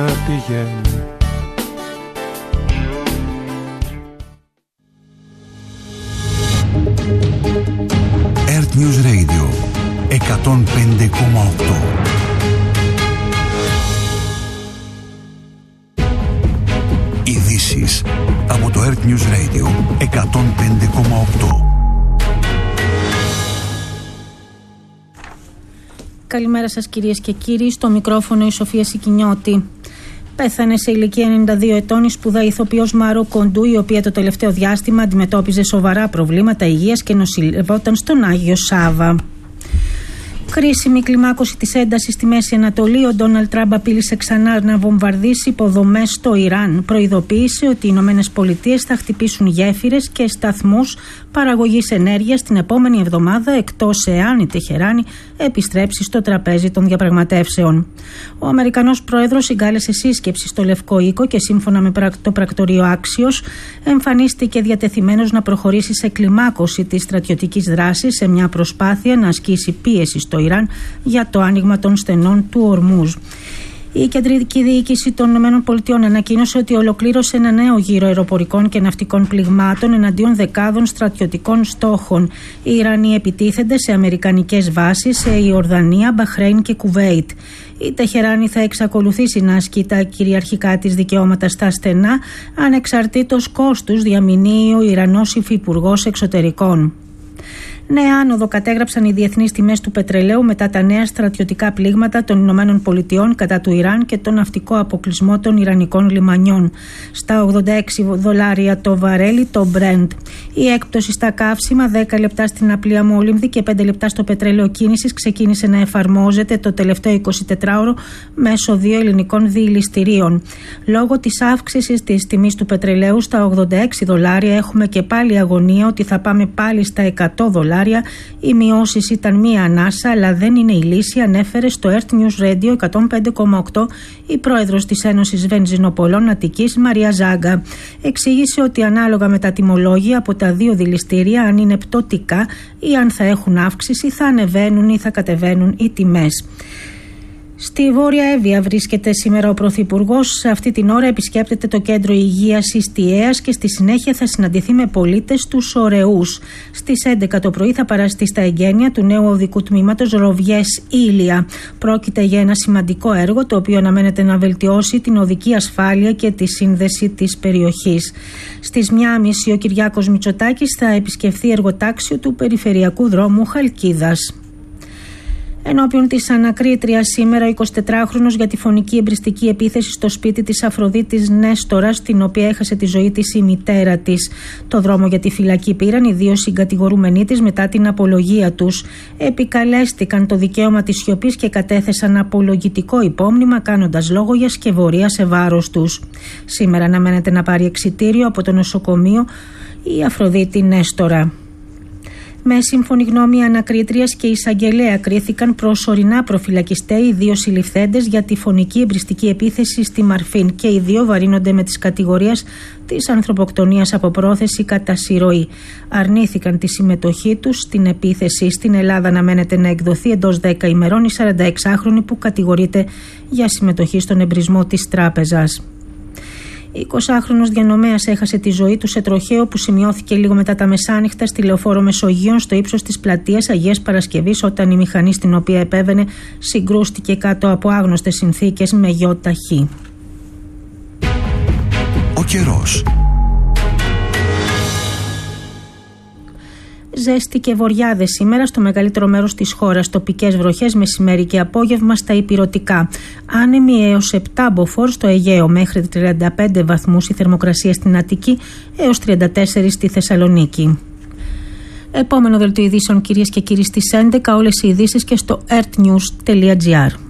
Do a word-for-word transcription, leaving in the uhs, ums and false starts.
πηγαίνει. Earth News Radio εκατόν πέντε κόμμα οκτώ. Ειδήσεις από το Earth News Radio εκατόν πέντε κόμμα οκτώ. Καλημέρα σας κυρίες και κύριοι, στο μικρόφωνο η Σοφία Σικινιώτη. Πέθανε σε ηλικία ενενήντα δύο ετών η σπουδαία ηθοποιός Μάρο Κοντού, η οποία το τελευταίο διάστημα αντιμετώπιζε σοβαρά προβλήματα υγείας και νοσηλευόταν στον Άγιο Σάβα. Κρίσιμη κλιμάκωση της έντασης στη Μέση Ανατολή. Ο Ντόναλντ Τραμπ απείλησε ξανά να βομβαρδίσει υποδομές στο Ιράν. Προειδοποίησε ότι οι Ηνωμένες Πολιτείες θα χτυπήσουν γέφυρες και σταθμούς παραγωγής ενέργειας την επόμενη εβδομάδα, εκτός εάν η Τεχεράνη επιστρέψει στο τραπέζι των διαπραγματεύσεων. Ο Αμερικανός πρόεδρος συγκάλεσε σύσκεψη στο Λευκό Οίκο και σύμφωνα με το πρακτορείο Άξιος εμφανίστηκε διατεθειμένος να προχωρήσει σε κλιμάκωση της στρατιωτικής δράσης σε μια προσπάθεια να ασκήσει πίεση στο Ιράν για το άνοιγμα των στενών του Ορμούζ. Η κεντρική διοίκηση των ΗΠΑ ανακοίνωσε ότι ολοκλήρωσε ένα νέο γύρο αεροπορικών και ναυτικών πληγμάτων εναντίον δεκάδων στρατιωτικών στόχων. Οι Ιρανοί επιτίθενται σε αμερικανικές βάσεις σε Ιορδανία, Μπαχρέιν και Κουβέιτ. Η Τεχεράνη θα εξακολουθήσει να ασκεί τα κυριαρχικά της δικαιώματα στα στενά, ανεξαρτήτως κόστους, διαμηνύει ο Ιρανός Υφυπουργός Εξωτερικών. Νέα άνοδο κατέγραψαν οι διεθνείς τιμές του πετρελαίου μετά τα νέα στρατιωτικά πλήγματα των Ηνωμένων Πολιτειών κατά του Ιράν και τον ναυτικό αποκλεισμό των Ιρανικών λιμανιών. Στα ογδόντα έξι δολάρια το βαρέλι το Brent. Η έκπτωση στα καύσιμα, δέκα λεπτά στην απλή αμόλυμβη και πέντε λεπτά στο πετρέλαιο κίνησης ξεκίνησε να εφαρμόζεται το τελευταίο εικοσιτετράωρο μέσω δύο ελληνικών διηληστηρίων. Λόγω της αύξησης της τιμής του πετρελαίου στα ογδόντα έξι δολάρια έχουμε και πάλι αγωνία ότι θα πάμε πάλι στα εκατό δολάρια. Οι μειώσεις ήταν μία ανάσα, αλλά δεν είναι η λύση, ανέφερε στο Earth News Radio εκατόν πέντε κόμμα οκτώ η πρόεδρος της Ένωσης Βενζινοπολών Αττικής, Μαρία Ζάγκα. Εξήγησε ότι ανάλογα με τα τιμολόγια από τα δύο δηληστήρια, αν είναι πτωτικά ή αν θα έχουν αύξηση, θα ανεβαίνουν ή θα κατεβαίνουν οι τιμές. Στη Βόρεια Εύβοια βρίσκεται σήμερα ο Πρωθυπουργός. Σε αυτή την ώρα επισκέπτεται το κέντρο υγείας Ιστιαίας και στη συνέχεια θα συναντηθεί με πολίτες τους Ωρεούς. Στις έντεκα το πρωί θα παραστεί στα εγγένεια του νέου οδικού τμήματος Ροβιές Ήλια. Πρόκειται για ένα σημαντικό έργο το οποίο αναμένεται να βελτιώσει την οδική ασφάλεια και τη σύνδεση της περιοχής. Στις μία και μισή ο Κυριάκος Μητσοτάκης θα επισκεφθεί εργοτάξιο του περιφερειακού δρόμου Χαλκίδας. Ενώπιον της ανακρίτριας σήμερα, ο εικοσιτετράχρονος για τη φωνική εμπριστική επίθεση στο σπίτι της Αφροδίτης Νέστορας, στην οποία έχασε τη ζωή της η μητέρα της. Το δρόμο για τη φυλακή πήραν οι δύο συγκατηγορούμενοι της μετά την απολογία τους. Επικαλέστηκαν το δικαίωμα της σιωπής και κατέθεσαν απολογητικό υπόμνημα, κάνοντας λόγο για σκευωρία σε βάρος τους. Σήμερα αναμένεται να πάρει εξιτήριο από το νοσοκομείο η Αφροδίτη Νέστορα. Με σύμφωνη γνώμη η ανακρίτριας και η εισαγγελέα κρίθηκαν προσωρινά προφυλακιστέοι οι δύο συλληφθέντες για τη φωνική εμπριστική επίθεση στη Μαρφίν και οι δύο βαρύνονται με τις κατηγορίες της ανθρωποκτονίας από πρόθεση κατά συρροή. Αρνήθηκαν τη συμμετοχή τους στην επίθεση. Στην Ελλάδα αναμένεται να εκδοθεί εντός δέκα ημερών η σαρανταεξάχρονη που κατηγορείται για συμμετοχή στον εμπρισμό της τράπεζας. εικοσάχρονος διανομέας έχασε τη ζωή του σε τροχαίο που σημειώθηκε λίγο μετά τα μεσάνυχτα στη Λεωφόρο Μεσογείων στο ύψος της πλατείας Αγίας Παρασκευής, όταν η μηχανή στην οποία επέβαινε συγκρούστηκε κάτω από άγνωστες συνθήκες με γιο ταχύ. Ο καιρός. Ζέστη και βοριάδες σήμερα στο μεγαλύτερο μέρος της χώρας. Τοπικές βροχές μεσημέρι και απόγευμα στα ηπειρωτικά. Άνεμοι έως επτά μποφόρ στο Αιγαίο, μέχρι τριάντα πέντε βαθμούς η θερμοκρασία στην Αττική έως τριάντα τέσσερα στη Θεσσαλονίκη. Επόμενο δελτίο ειδήσεων κυρίες και κύριοι στις έντεκα. Όλες οι ειδήσεις και στο earthnews τελεία gr.